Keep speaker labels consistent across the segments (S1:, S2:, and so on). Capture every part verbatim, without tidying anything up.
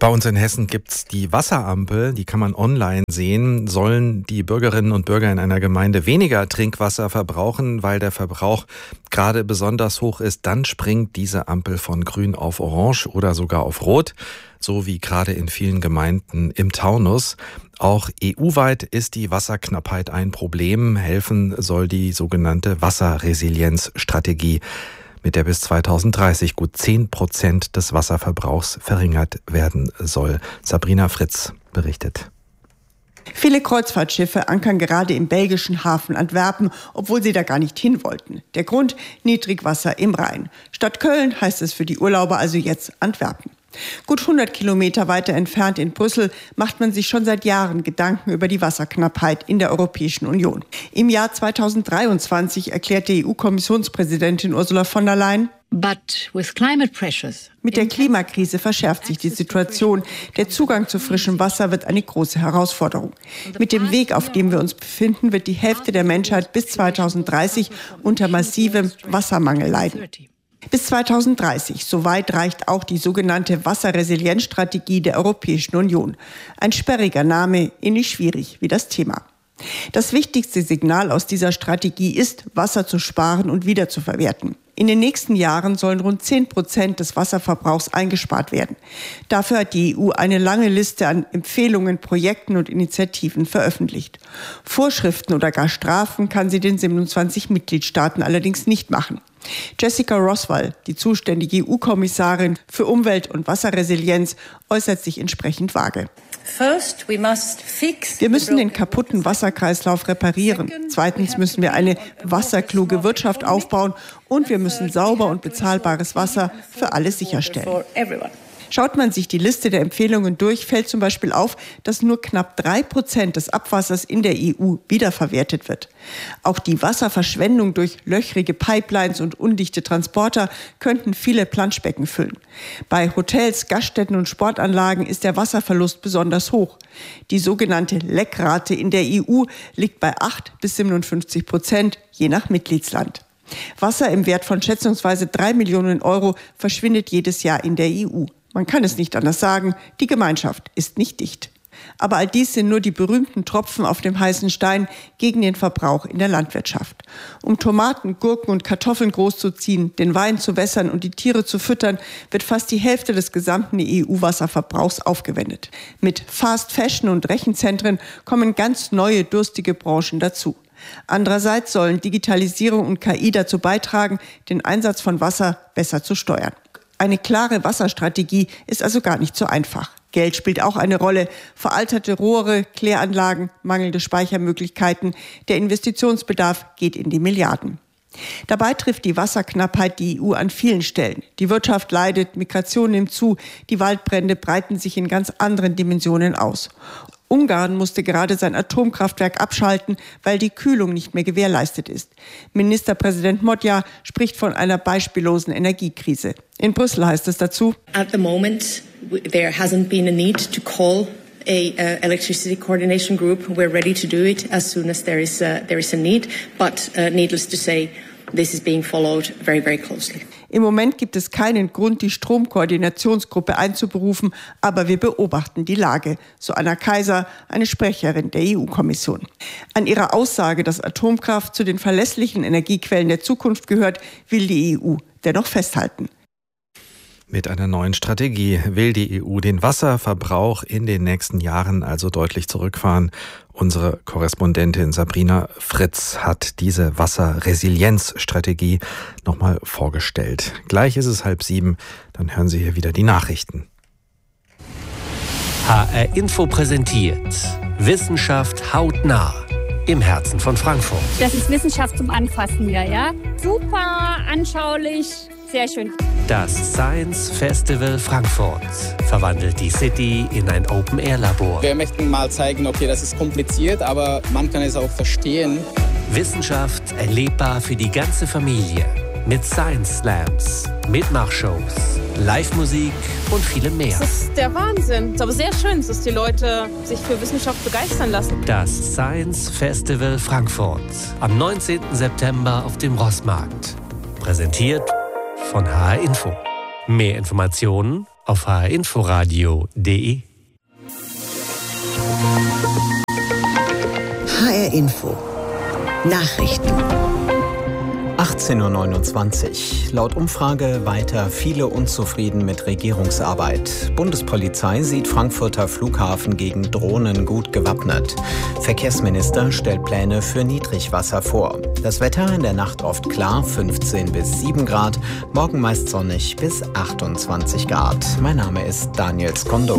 S1: Bei uns in Hessen gibt's die Wasserampel, die kann man online sehen. Sollen die Bürgerinnen und Bürger in einer Gemeinde weniger Trinkwasser verbrauchen, weil der Verbrauch gerade besonders hoch ist, dann springt diese Ampel von grün auf orange oder sogar auf rot, so wie gerade in vielen Gemeinden im Taunus. Auch E U-weit ist die Wasserknappheit ein Problem. Helfen soll die sogenannte Wasserresilienzstrategie, mit der bis zweitausenddreißig gut zehn Prozent des Wasserverbrauchs verringert werden soll. Sabrina Fritz berichtet.
S2: Viele Kreuzfahrtschiffe ankern gerade im belgischen Hafen Antwerpen, obwohl sie da gar nicht hin wollten. Der Grund: Niedrigwasser im Rhein. Statt Köln heißt es für die Urlauber also jetzt Antwerpen. Gut hundert Kilometer weiter entfernt in Brüssel macht man sich schon seit Jahren Gedanken über die Wasserknappheit in der Europäischen Union. Im Jahr zweitausenddreiundzwanzig erklärte E U-Kommissionspräsidentin Ursula von der Leyen:
S3: But with climate pressures,
S2: mit der Klimakrise verschärft sich die Situation. Der Zugang zu frischem Wasser wird eine große Herausforderung. Mit dem Weg, auf dem wir uns befinden, wird die Hälfte der Menschheit bis zweitausenddreißig unter massivem Wassermangel leiden. Bis zweitausenddreißig, so weit reicht auch die sogenannte Wasserresilienzstrategie der Europäischen Union. Ein sperriger Name, ähnlich schwierig wie das Thema. Das wichtigste Signal aus dieser Strategie ist, Wasser zu sparen und wiederzuverwerten. In den nächsten Jahren sollen rund zehn Prozent des Wasserverbrauchs eingespart werden. Dafür hat die E U eine lange Liste an Empfehlungen, Projekten und Initiativen veröffentlicht. Vorschriften oder gar Strafen kann sie den siebenundzwanzig Mitgliedstaaten allerdings nicht machen. Jessica Roswell, die zuständige E U-Kommissarin für Umwelt- und Wasserresilienz, äußert sich entsprechend vage. Wir müssen den kaputten Wasserkreislauf reparieren. Zweitens müssen wir eine wasserkluge Wirtschaft aufbauen und wir müssen sauber und bezahlbares Wasser für alle sicherstellen. Schaut man sich die Liste der Empfehlungen durch, fällt zum Beispiel auf, dass nur knapp drei Prozent des Abwassers in der E U wiederverwertet wird. Auch die Wasserverschwendung durch löchrige Pipelines und undichte Transporter könnten viele Planschbecken füllen. Bei Hotels, Gaststätten und Sportanlagen ist der Wasserverlust besonders hoch. Die sogenannte Leckrate in der E U liegt bei acht bis siebenundfünfzig Prozent, je nach Mitgliedsland. Wasser im Wert von schätzungsweise drei Millionen Euro verschwindet jedes Jahr in der E U. Man kann es nicht anders sagen, die Gemeinschaft ist nicht dicht. Aber all dies sind nur die berühmten Tropfen auf dem heißen Stein gegen den Verbrauch in der Landwirtschaft. Um Tomaten, Gurken und Kartoffeln großzuziehen, den Wein zu wässern und die Tiere zu füttern, wird fast die Hälfte des gesamten E U-Wasserverbrauchs aufgewendet. Mit Fast Fashion und Rechenzentren kommen ganz neue, durstige Branchen dazu. Andererseits sollen Digitalisierung und K I dazu beitragen, den Einsatz von Wasser besser zu steuern. Eine klare Wasserstrategie ist also gar nicht so einfach. Geld spielt auch eine Rolle. Veralterte Rohre, Kläranlagen, mangelnde Speichermöglichkeiten. Der Investitionsbedarf geht in die Milliarden. Dabei trifft die Wasserknappheit die E U an vielen Stellen. Die Wirtschaft leidet, Migration nimmt zu, die Waldbrände breiten sich in ganz anderen Dimensionen aus. Ungarn musste gerade sein Atomkraftwerk abschalten, weil die Kühlung nicht mehr gewährleistet ist. Ministerpräsident Magyar spricht von einer beispiellosen Energiekrise. In Brüssel heißt es dazu:
S4: At the moment there hasn't been a need to call a uh, electricity coordination group. We're ready to do it as soon as there is a, there is a need, but uh, needless to say, this is being followed very, very closely.
S2: Im Moment gibt es keinen Grund, die Stromkoordinationsgruppe einzuberufen, aber wir beobachten die Lage, so Anna Kaiser, eine Sprecherin der E U-Kommission. An ihrer Aussage, dass Atomkraft zu den verlässlichen Energiequellen der Zukunft gehört, will die E U dennoch festhalten.
S1: Mit einer neuen Strategie will die E U den Wasserverbrauch in den nächsten Jahren also deutlich zurückfahren. Unsere Korrespondentin Sabrina Fritz hat diese Wasserresilienzstrategie nochmal vorgestellt. Gleich ist es halb sieben, dann hören Sie hier wieder die Nachrichten.
S5: H R Info präsentiert Wissenschaft hautnah im Herzen von Frankfurt.
S6: Das ist Wissenschaft zum Anfassen hier, ja? Super anschaulich. Sehr schön.
S5: Das Science Festival Frankfurt verwandelt die City in ein Open-Air-Labor.
S7: Wir möchten mal zeigen, okay, das ist kompliziert, aber man kann es auch verstehen.
S5: Wissenschaft erlebbar für die ganze Familie. Mit Science Slams, Mitmachshows, Live-Musik und vielem mehr.
S8: Das ist der Wahnsinn. Es ist aber sehr schön, dass die Leute sich für Wissenschaft begeistern lassen.
S5: Das Science Festival Frankfurt am neunzehnten September auf dem Rossmarkt. Präsentiert von H R Info. Mehr Informationen auf h r inforadio punkt d e.
S9: H R Info Nachrichten.
S10: achtzehn Uhr neunundzwanzig. Laut Umfrage weiter viele unzufrieden mit Regierungsarbeit. Bundespolizei sieht Frankfurter Flughafen gegen Drohnen gut gewappnet. Verkehrsminister stellt Pläne für Niedrigwasser vor. Das Wetter in der Nacht oft klar, fünfzehn bis sieben Grad. Morgen meist sonnig bis achtundzwanzig Grad. Mein Name ist Daniel Skondo.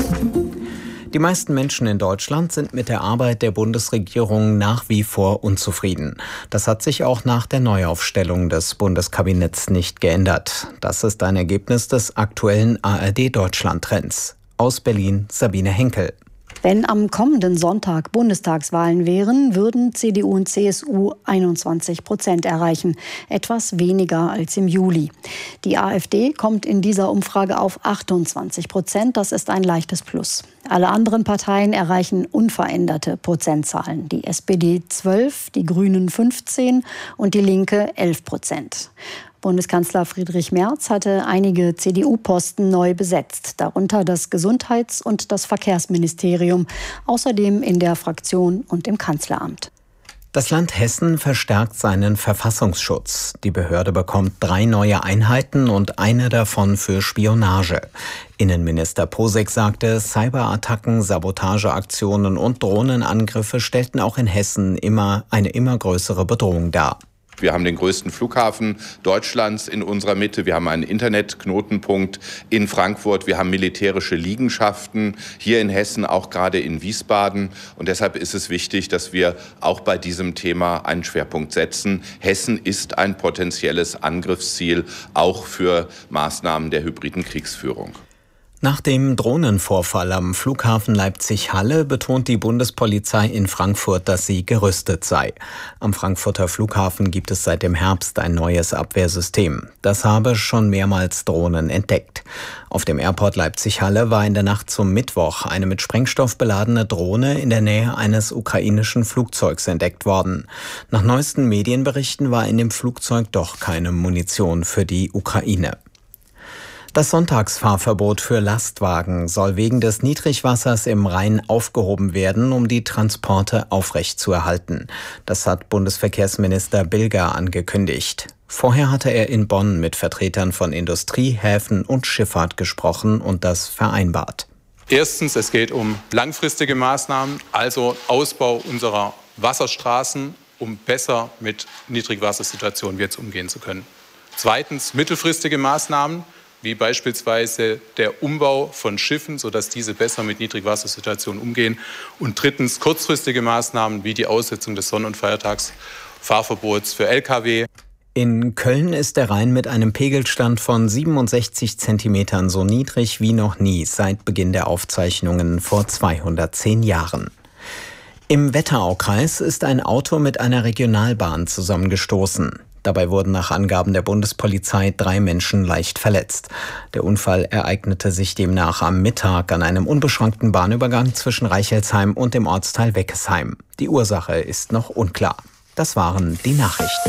S10: Die meisten Menschen in Deutschland sind mit der Arbeit der Bundesregierung nach wie vor unzufrieden. Das hat sich auch nach der Neuaufstellung des Bundeskabinetts nicht geändert. Das ist ein Ergebnis des aktuellen A R D-Deutschland-Trends. Aus Berlin Sabine Henkel.
S11: Wenn am kommenden Sonntag Bundestagswahlen wären, würden C D U und C S U einundzwanzig Prozent erreichen. Etwas weniger als im Juli. Die AfD kommt in dieser Umfrage auf achtundzwanzig Prozent. Das ist ein leichtes Plus. Alle anderen Parteien erreichen unveränderte Prozentzahlen. Die S P D zwölf, die Grünen fünfzehn und die Linke elf Prozent. Bundeskanzler Friedrich Merz hatte einige C D U-Posten neu besetzt, darunter das Gesundheits- und das Verkehrsministerium, außerdem in der Fraktion und im Kanzleramt.
S10: Das Land Hessen verstärkt seinen Verfassungsschutz. Die Behörde bekommt drei neue Einheiten und eine davon für Spionage. Innenminister Posek sagte, Cyberattacken, Sabotageaktionen und Drohnenangriffe stellten auch in Hessen immer eine immer größere Bedrohung dar.
S12: Wir haben den größten Flughafen Deutschlands in unserer Mitte. Wir haben einen Internetknotenpunkt in Frankfurt. Wir haben militärische Liegenschaften hier in Hessen, auch gerade in Wiesbaden. Und deshalb ist es wichtig, dass wir auch bei diesem Thema einen Schwerpunkt setzen. Hessen ist ein potenzielles Angriffsziel, auch für Maßnahmen der hybriden Kriegsführung.
S10: Nach dem Drohnenvorfall am Flughafen Leipzig-Halle betont die Bundespolizei in Frankfurt, dass sie gerüstet sei. Am Frankfurter Flughafen gibt es seit dem Herbst ein neues Abwehrsystem. Das habe schon mehrmals Drohnen entdeckt. Auf dem Airport Leipzig-Halle war in der Nacht zum Mittwoch eine mit Sprengstoff beladene Drohne in der Nähe eines ukrainischen Flugzeugs entdeckt worden. Nach neuesten Medienberichten war in dem Flugzeug doch keine Munition für die Ukraine. Das Sonntagsfahrverbot für Lastwagen soll wegen des Niedrigwassers im Rhein aufgehoben werden, um die Transporte aufrechtzuerhalten. Das hat Bundesverkehrsminister Bilger angekündigt. Vorher hatte er in Bonn mit Vertretern von Industrie, Häfen und Schifffahrt gesprochen und das vereinbart.
S13: Erstens, es geht um langfristige Maßnahmen, also Ausbau unserer Wasserstraßen, um besser mit Niedrigwassersituationen jetzt umgehen zu können. Zweitens, mittelfristige Maßnahmen, wie beispielsweise der Umbau von Schiffen, sodass diese besser mit Niedrigwassersituationen umgehen. Und drittens kurzfristige Maßnahmen wie die Aussetzung des Sonn- und Feiertagsfahrverbots für L K W.
S10: In Köln ist der Rhein mit einem Pegelstand von siebenundsechzig Zentimetern so niedrig wie noch nie seit Beginn der Aufzeichnungen vor zweihundertzehn Jahren. Im Wetteraukreis ist ein Auto mit einer Regionalbahn zusammengestoßen. Dabei wurden nach Angaben der Bundespolizei drei Menschen leicht verletzt. Der Unfall ereignete sich demnach am Mittag an einem unbeschrankten Bahnübergang zwischen Reichelsheim und dem Ortsteil Weckesheim. Die Ursache ist noch unklar. Das waren die Nachrichten.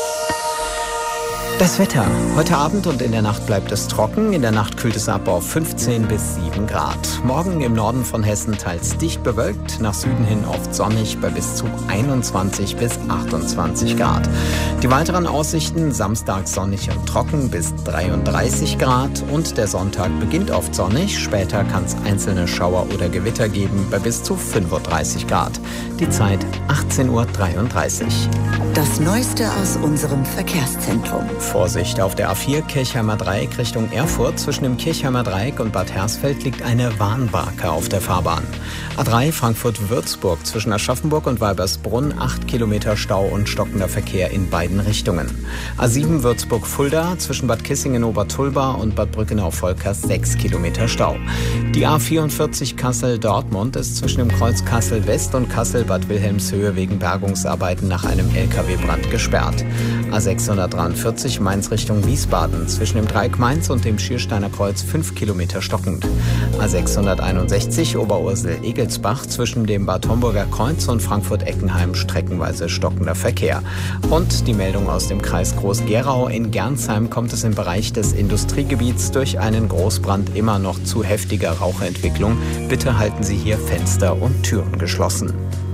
S10: Das Wetter. Heute Abend und in der Nacht bleibt es trocken. In der Nacht kühlt es ab auf fünfzehn bis sieben Grad. Morgen im Norden von Hessen teils dicht bewölkt, nach Süden hin oft sonnig bei bis zu einundzwanzig bis achtundzwanzig Grad. Die weiteren Aussichten: Samstag sonnig und trocken bis dreiunddreißig Grad und der Sonntag beginnt oft sonnig. Später kann es einzelne Schauer oder Gewitter geben bei bis zu fünfunddreißig Grad. Die Zeit achtzehn Uhr dreiunddreißig.
S9: Das Neueste aus unserem Verkehrszentrum.
S10: Vorsicht, auf der A vier Kirchheimer Dreieck Richtung Erfurt. Zwischen dem Kirchheimer Dreieck und Bad Hersfeld liegt eine Warnbarke auf der Fahrbahn. A drei Frankfurt-Würzburg zwischen Aschaffenburg und Weibersbrunn acht Kilometer Stau und stockender Verkehr in beiden Richtungen. A sieben Würzburg-Fulda zwischen Bad Kissingen-Obertulba und Bad Brückenau-Volkers sechs Kilometer Stau. Die A vierundvierzig Kassel-Dortmund ist zwischen dem Kreuz Kassel-West und Kassel-Bad Wilhelmshöhe wegen Bergungsarbeiten nach einem L K W-Brand gesperrt. A sechshundertdreiundvierzig sechsunddreißig Mainz Richtung Wiesbaden. Zwischen dem Dreieck Mainz und dem Schiersteiner Kreuz fünf Kilometer stockend. A sechshunderteinundsechzig Oberursel-Egelsbach zwischen dem Bad Homburger Kreuz und Frankfurt-Eckenheim streckenweise stockender Verkehr. Und die Meldung aus dem Kreis Groß-Gerau. In Gernsheim kommt es im Bereich des Industriegebiets durch einen Großbrand immer noch zu heftiger Rauchentwicklung. Bitte halten Sie hier Fenster und Türen geschlossen.